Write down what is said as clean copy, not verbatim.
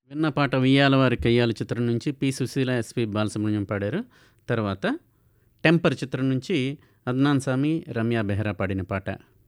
విన్న పాట 'ఉయ్యాలవారి కయ్యాలు' చిత్రం నుంచి పి. సుశీల, ఎస్పి బాలసుబ్రహ్మణ్యం పాడారు. తర్వాత 'టెంపర్' చిత్రం నుంచి అద్నాన్ సామి, రమ్య బెహ్రా పాడిన పాట.